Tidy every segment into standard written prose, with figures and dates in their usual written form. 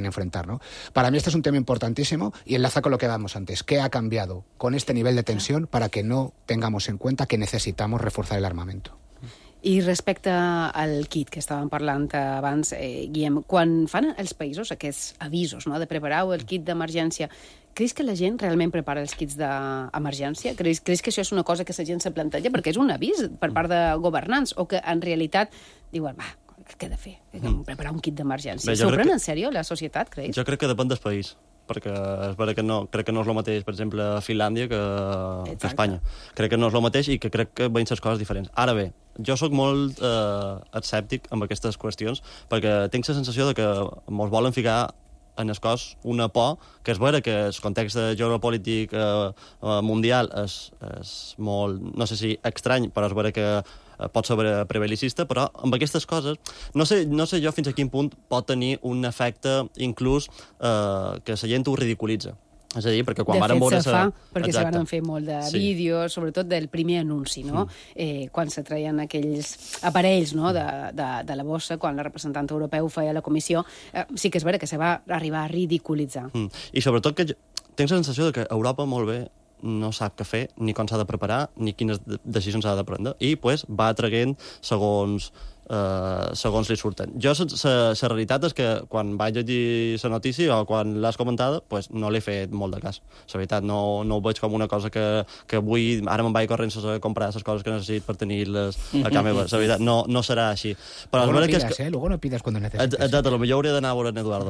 pueden enfrentar, ¿no? Para mí este es un tema importantísimo y enlaza con lo que dábamos antes. ¿Qué ha cambiado con este nivel de tensión para que no tengamos en cuenta que necesitamos reforzar el armamento? I respecte al kit que estàvem parlant abans, Guillem, quan fan els països aquests avisos, no?, de preparar el kit d'emergència, creus que la gent realment prepara els kits d'emergència? Creus que això és una cosa que la gent se planteja perquè és un avís per part de governants o que en realitat diuen, va, què he de fer? Preparar un kit d'emergència. S'ho pren en sèrio la societat, creus? Jo crec que depèn del país, perquè és vera que crec que no és el mateix, per exemple, a Finlàndia que Espanya. Crec que no és el mateix i que crec que veuen les coses diferents. Ara bé, jo sóc molt escèptic amb aquestes qüestions perquè tinc la sensació de que ens volen ficar en el cos una por, que és vera que el context geopolític mundial és molt, no sé si estrany, però és vera que pot ser prevalicista, però amb aquestes coses no sé jo fins a quin punt pot tenir un efecte inclús que la gent ho ridiculitza. És a dir, perquè quan varen veure... De fet, se fa, perquè se van fer molt de vídeos, sobretot del primer anunci, no? Quan se treien aquells aparells, no?, de la bossa, quan la representant europeu feia la comissió, sí que és vera que se va arribar a ridiculitzar. I sobretot que tinc la sensació de que Europa molt bé no sap què fer, ni com s'ha de preparar, ni quines decisions s'ha de prendre, i pues, va traient segons li surten. Jo, la realitat és que quan vaig llegir la notícia o quan l'has comentada, pues, no l'he fet molt de cas. La veritat, no ho veig com una cosa que avui, ara me'n vaig corrents a comprar les coses que necessit per tenir-les a casa meva. La veritat, no serà així. Però luego no pidas, luego no pidas cuando necesites. Exacte, potser hauria d'anar a veure en Eduardo.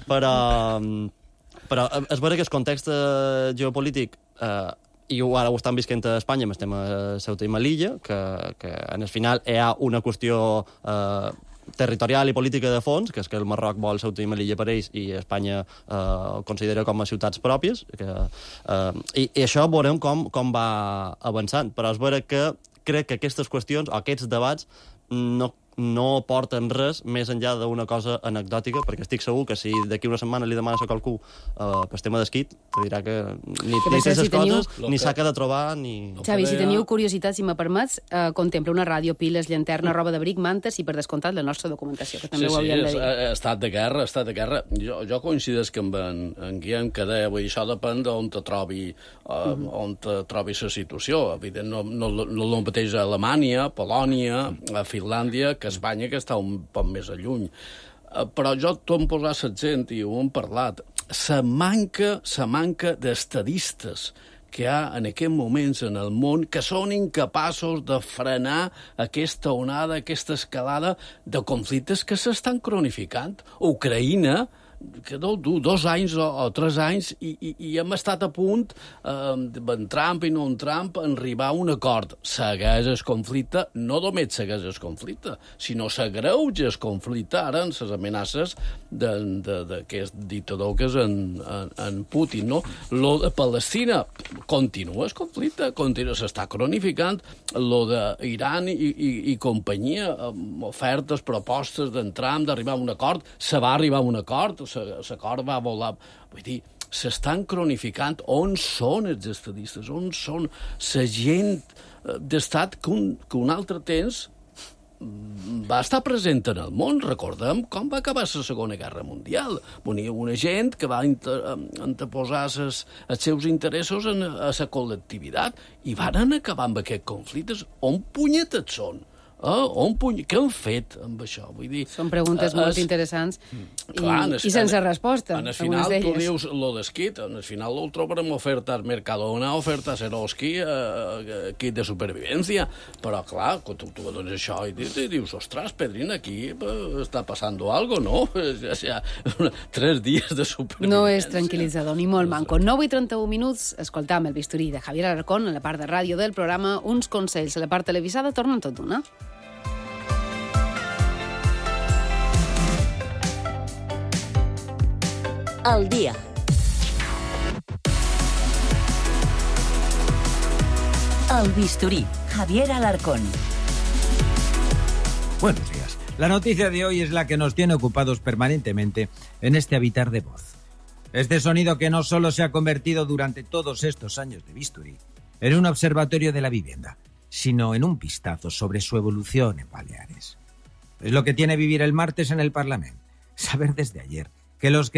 Però és vera que el context geopolític i ara ho estan visquent a Espanya amb el tema Ceuta i Melilla, que en el final hi ha una qüestió territorial i política de fons, que és que el Marroc vol Ceuta i Melilla per ells i Espanya ho considera com a ciutats pròpies, i això veurem com va avançant. Però és vera que crec que aquestes qüestions o aquests debats no porten res més enllà d'una cosa anecdòtica, perquè estic segur que si d'aquí una setmana li demanes a qualcú pel tema d'esquit, te dirà que ni té les coses, ni s'ha de trobar, ni... Xavi, si teniu curiositat, si me permets, contempla una ràdio, piles, llanterna, roba d'abric, mantes i, per descomptat, la nostra documentació, que també ho hauríem de dir. Sí, estat de guerra. Jo coincideix amb en Guillem que deia, això depèn d'on te trobi la situació. Evident, no el mateix a Alemanya, Polònia, a Finlàndia, que Espanya, que està un poc més a lluny. Però jo t'ho hem posat l'accent i ho hem parlat. La manca d'estadistes que hi ha en aquests moments en el món que són incapaços de frenar aquesta onada, aquesta escalada de conflictes que s'estan cronificant. Ucraïna, que deu dur 2 anys o 3 anys i hem estat a punt, en Trump i no en Trump, en arribar a un acord. Segueix el conflicte, no només segueix el conflicte, sinó s'agreuja el conflicte ara en les amenaces d'aquest dictador que és en Putin, no? Lo de Palestina, continua el conflicte, s'està cronificant. Lo d'Iran i companyia, ofertes, propostes d'en Trump d'arribar a un acord, se va arribar a un acord, l'acord va volar. Vull dir, s'estan cronificant on són els estadistes, on són la gent d'estat que un altre temps va estar present en el món. Recordem com va acabar la Segona Guerra Mundial. Venia una gent que va anteposar els seus interessos a la col·lectivitat i van acabar amb aquests conflictes. On punyetes són? Què han fet amb això? Vull dir, són preguntes molt interessants i sense resposta. En el final tu dius lo d'esquit, en el final ho trobarem ofertes Mercadona, ofertes Eroski, kit de supervivència, però clar, quan tu dones això i dius, ostres, Pedrín, aquí està passant algo, no? 3 dies de supervivència. No és tranquil·litzador, ni molt manco. 9:31 minuts, escoltam el bisturí de Javier Alarcón en la part de ràdio del programa, uns consells a la part televisada, tornen tot d'una. Al día. Al bisturí, Javier Alarcón. Buenos días. La noticia de hoy es la que nos tiene ocupados permanentemente en este habitar de voz. Este sonido que no solo se ha convertido durante todos estos años de bisturí en un observatorio de la vivienda, sino en un vistazo sobre su evolución en Baleares. Es lo que tiene vivir el martes en el Parlamento. Saber desde ayer que los que